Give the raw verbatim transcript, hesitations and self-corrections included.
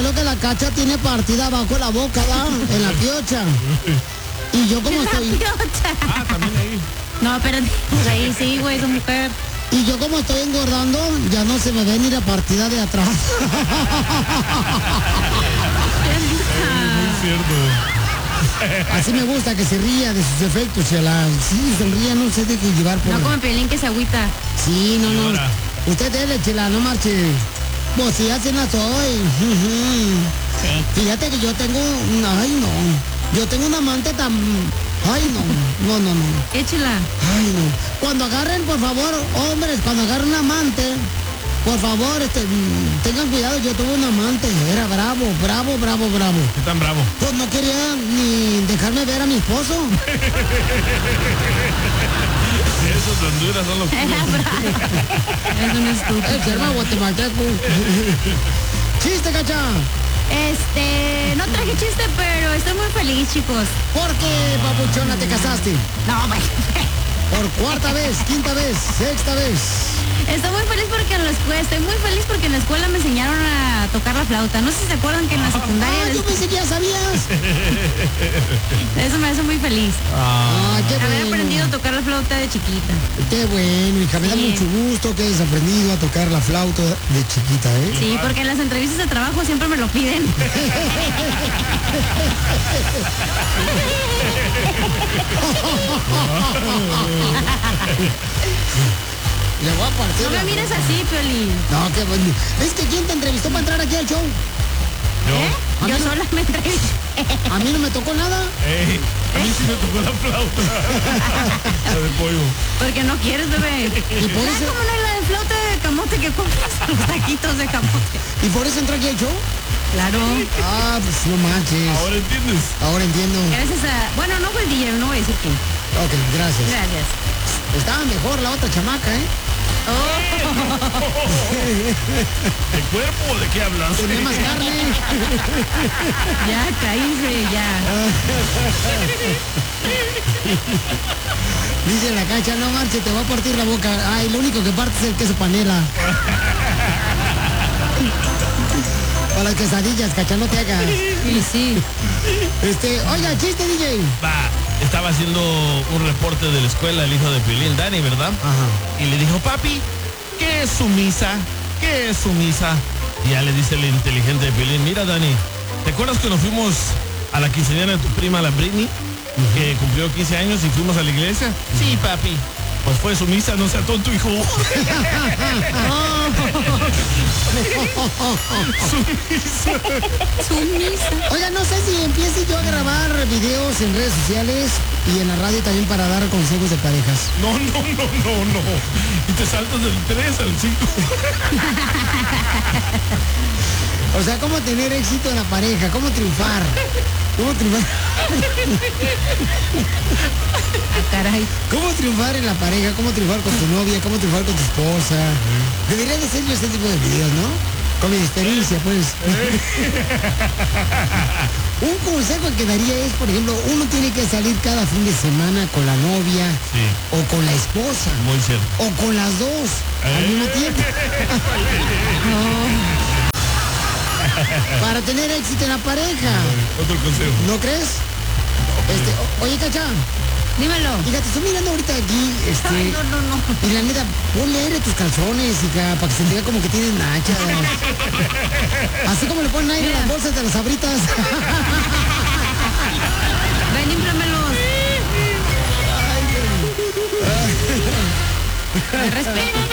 es lo que la Cacha tiene partida abajo la boca, ¿va? En la piocha. Y yo como estoy... Piocha. Ah, también ahí. No, pero ahí sí, güey, su mujer. Y yo como estoy engordando, ya no se me ve ni la partida de atrás. Muy cierto. Así me gusta que se ría de sus efectos, Chela. Sí, sonría, no se deje llevar por... No como Piolín que se agüita. Sí, no, no. Llora. Usted dele, Chela, no marche. Pues sí, así no soy. Sí. Fíjate que yo tengo... Ay, no. Yo tengo un amante tan... Ay, no. No, no, no. Échela. Ay, no. Cuando agarren, por favor, hombres, cuando agarren un amante, por favor, este, mm, tengan cuidado. Yo tuve un amante. Era bravo, bravo, bravo, bravo. ¿Qué tan bravo? Pues no quería ni dejarme ver a mi esposo. Esos de Honduras son los Era culos. bravo. Es un estúpido. El serma guatemalteco. Chiste, Cacha. Este, no traje chiste, pero estoy muy feliz, chicos. ¿Por qué, papuchona, te casaste? No, güey. Por cuarta vez, quinta vez, sexta vez. Estoy muy feliz porque en la escuela, estoy muy feliz porque en la escuela me enseñaron a tocar la flauta. No sé si se acuerdan que en la secundaria... Ah, yo pensé que ya sabías. Eso me hace muy feliz. Ah, qué Haber bueno. aprendido a tocar la flauta de chiquita. Qué bueno, hija. Me da Sí. mucho gusto que hayas aprendido a tocar la flauta de chiquita, ¿eh? Sí, porque en las entrevistas de trabajo siempre me lo piden. Le voy a partir. No me la- mires así, Piolín. No, qué bueno. ¿Ves que quién te entrevistó para entrar aquí al show? Yo. ¿Eh? A Yo mí no- sola me entrevisté. A mí no me tocó nada. Ey, a mí sí me tocó la flauta. La de pollo. Porque no quieres, bebé. Y por Ah, eso, como no es la de flauta de camote que compras los taquitos de camote. y por eso entró aquí al show. Claro. Ah, pues no manches. Ahora entiendes. Ahora entiendo. Gracias a... Bueno, no fue el D J, no voy a decir quién. Ok, gracias. Gracias. Estaba mejor la otra chamaca, ¿eh? ¿De cuerpo o de qué hablas? Tenía más carne. Ya, cállese, ya. Dice la Cacha, no marche, te va a partir la boca. Ay, lo único que parte es el queso panela. Para las quesadillas, Cacha, no te hagas. Sí, sí. Este, oiga, chiste, D J. Va, estaba haciendo un reporte de la escuela el hijo de Piolín, Dani, ¿verdad? Ajá. Y le dijo, papi, ¿qué es su misa? ¿Qué es su misa? Y ya le dice el inteligente de Piolín, mira, Dani, ¿te acuerdas que nos fuimos a la quinceañera de tu prima, la Britney? Que cumplió quince años y fuimos a la iglesia. Sí, papi. Pues fue su misa, no sea tonto, hijo. Su misa. Oiga, no sé si empiece yo a grabar videos en redes sociales y en la radio también para dar consejos de parejas. No, no, no, no, no. Y te saltas del tres al cinco. O sea, cómo tener éxito en la pareja, cómo triunfar. ¿Cómo triunfar? Ah, caray. ¿Cómo triunfar en la pareja? ¿Cómo triunfar con tu novia? ¿Cómo triunfar con tu esposa? Debería de ser yo este tipo de videos, ¿no? Con mi experiencia, pues. Un consejo que daría es, por ejemplo, uno tiene que salir cada fin de semana con la novia Sí, o con la esposa muy cierto. o con las dos al mismo tiempo. Para tener éxito en la pareja. Otro consejo. ¿No crees? Este, o- oye, Cacha, Dímelo. fíjate, estoy mirando ahorita aquí, este, Ay, no, no, no. y la neta, ponle aire a tus calzones, hija, para que se vea como que tienes nachas. Así como le ponen aire a las bolsas de las abritas. Ven, límpiamelos. Me respeta.